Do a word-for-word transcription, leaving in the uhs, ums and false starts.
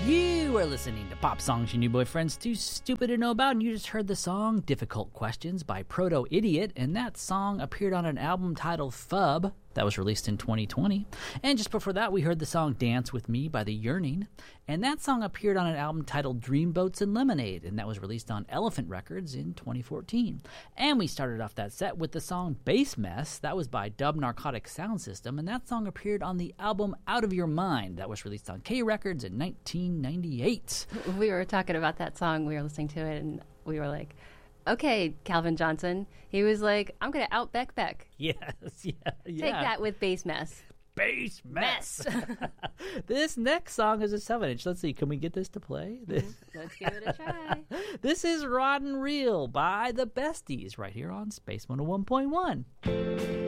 You are listening to Pop Songs Your New Boyfriend's Too Stupid to Know About, and you just heard the song Difficult Questions by Proto Idiot, and that song appeared on an album titled Fub that was released in twenty twenty. And just before that, we heard the song Dance With Me by The Yearning, and that song appeared on an album titled Dreamboats and Lemonade, and that was released on Elephant Records in twenty fourteen. And we started off that set with the song Bass Mess, that was by Dub Narcotic Sound System, and that song appeared on the album Out of Your Mind, that was released on K Records in nineteen ninety-eight. We were talking about that song, we were listening to it, and we were like, okay, Calvin Johnson. He was like, I'm going to out Beck Beck. Yes, yeah, yeah. Take that with Bass Mess. Bass Mess. This next song is a seven inch. Let's see, can we get this to play? Mm-hmm. Let's give it a try. This is Rod and Reel by the Besties right here on Space one oh one point one.